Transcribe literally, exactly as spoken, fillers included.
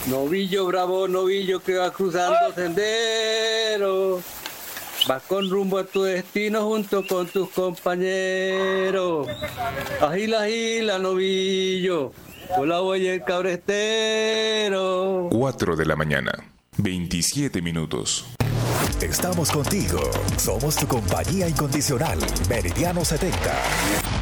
Novillo bravo, novillo que va cruzando sendero. Vas con rumbo a tu destino junto con tus compañeros. Agila, agila, novillo. Hola, voy el cabrestero. cuatro de la mañana, veintisiete minutos. Estamos contigo. Somos tu compañía incondicional. Meridiano setenta.